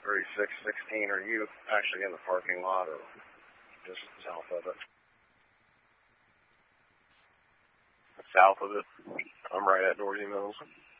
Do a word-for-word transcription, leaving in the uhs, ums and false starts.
thirty-six sixteen, are you actually in the parking lot or just south of it? South of it. I'm right at Dorsey Mills.